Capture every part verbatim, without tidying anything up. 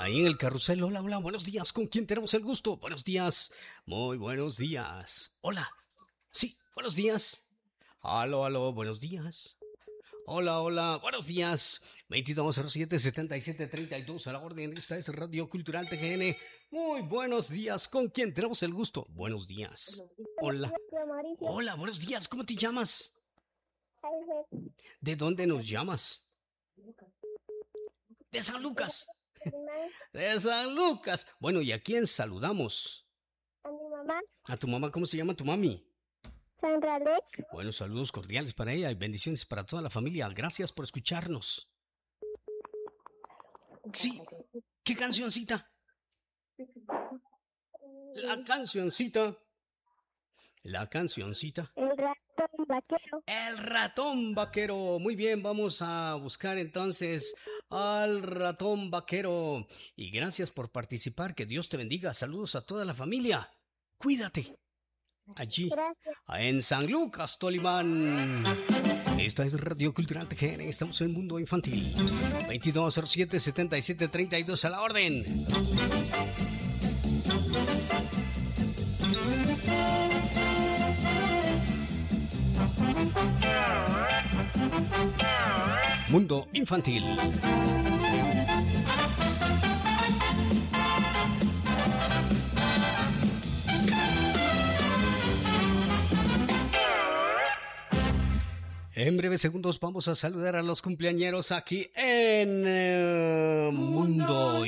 ahí en el carrusel. Hola, hola, buenos días. ¿Con quién tenemos el gusto? Buenos días. Muy buenos días. Hola. Sí, buenos días. Aló, aló, buenos días. Hola, hola, buenos días. veintidós cero siete, setenta y siete treinta y dos a la orden. Esta es Radio Cultural T G N. Muy buenos días. ¿Con quién tenemos el gusto? Buenos días. Hola. Hola, buenos días. ¿Cómo te llamas? ¿De dónde nos llamas? De San Lucas. De San Lucas. Bueno, ¿y a quién saludamos? A mi mamá. ¿A tu mamá? ¿Cómo se llama tu mami? Sandra Alex. Bueno, saludos cordiales para ella y bendiciones para toda la familia. Gracias por escucharnos. Sí, ¿qué cancioncita? La cancioncita. La cancioncita. El ratón vaquero. El ratón vaquero. Muy bien, vamos a buscar entonces al ratón vaquero. Y gracias por participar. Que Dios te bendiga. Saludos a toda la familia. Cuídate. Allí, Gracias. en San Lucas, Tolimán. Esta es Radio Cultural T G N. Estamos en el mundo infantil. veintidós cero siete, setenta y siete treinta y dos a la orden. Mundo infantil. En breves segundos vamos a saludar a los cumpleañeros aquí en eh, Mundo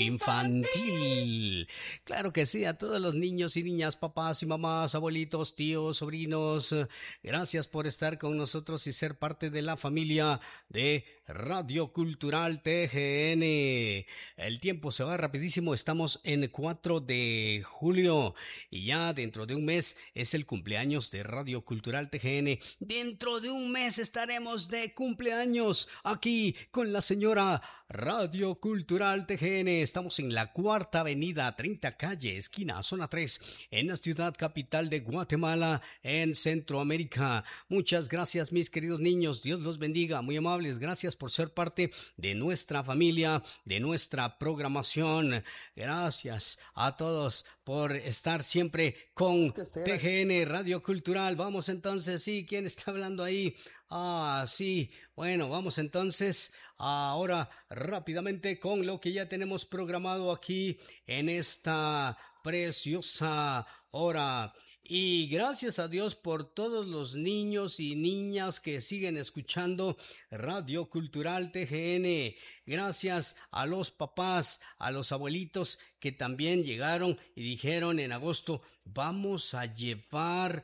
Infantil. Claro que sí, a todos los niños y niñas, papás y mamás, abuelitos, tíos, sobrinos. Gracias por estar con nosotros y ser parte de la familia de Radio Cultural T G N. El tiempo se va rapidísimo, estamos en cuatro de julio y ya dentro de un mes es el cumpleaños de Radio Cultural T G N. Dentro de un mes está Estaremos de cumpleaños aquí con la señora Radio Cultural T G N. Estamos en la Cuarta Avenida, treinta Calle, esquina, zona tres, en la ciudad capital de Guatemala, en Centroamérica. Muchas gracias, mis queridos niños. Dios los bendiga. Muy amables. Gracias por ser parte de nuestra familia, de nuestra programación. Gracias a todos por estar siempre con T G N Radio Cultural. Vamos entonces, sí, ¿quién está hablando ahí? Ah, sí. Bueno, vamos entonces ahora rápidamente con lo que ya tenemos programado aquí en esta preciosa hora. Y gracias a Dios por todos los niños y niñas que siguen escuchando Radio Cultural T G N. Gracias a los papás, a los abuelitos que también llegaron y dijeron en agosto, vamos a llevar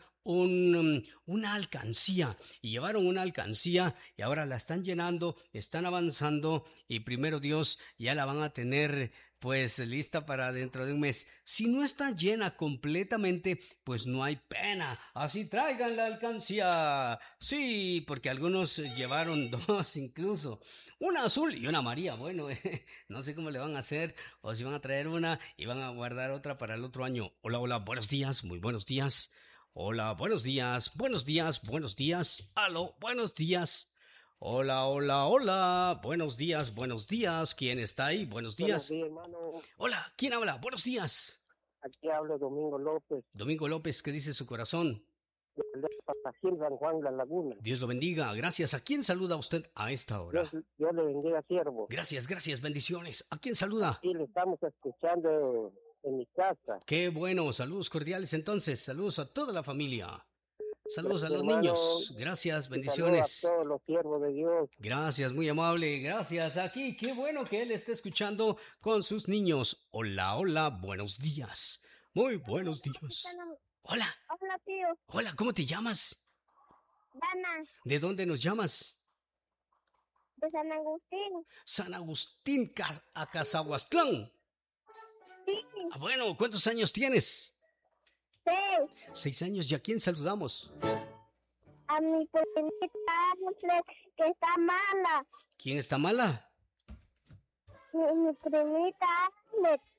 un, una alcancía. Y llevaron una alcancía y ahora la están llenando, están avanzando y primero Dios ya la van a tener pues lista para dentro de un mes. Si no está llena completamente, pues no hay pena. Así traigan la alcancía. Sí, porque algunos llevaron dos incluso. Una azul y una amarilla. Bueno, eh, no sé cómo le van a hacer o si van a traer una y van a guardar otra para el otro año. Hola, hola, buenos días, muy buenos días. Hola, buenos días, buenos días, buenos días. Aló, buenos días. Hola, hola, hola. Buenos días, buenos días. ¿Quién está ahí? Buenos días. Buenos días, hermano. Hola, ¿quién habla? Buenos días. Aquí habla Domingo López. Domingo López, ¿qué dice su corazón? De Patacil, San Juan, La Laguna. Dios lo bendiga. Gracias. ¿A quién saluda usted a esta hora? Dios, Dios le bendiga, siervo. Gracias, gracias. Bendiciones. ¿A quién saluda? Y le estamos escuchando en mi casa. Qué bueno. Saludos cordiales entonces. Saludos a toda la familia. Saludos a los Hermano, niños. Gracias, y bendiciones. saludos a todos los siervos de Dios. Gracias, muy amable. Gracias. Aquí, qué bueno que él esté escuchando con sus niños. Hola, hola, buenos días. Muy buenos días. Hola. Hola, tío. Hola, ¿cómo te llamas? Dana, ¿De dónde nos llamas? de San Agustín. San Agustín, Ca- a Cazahuastlán. Sí, Ah, bueno, ¿cuántos años tienes? seis. Seis años. ¿Y a quién saludamos? A mi primita Ashley, que está mala. ¿Quién está mala? Mi, mi primita Ashley.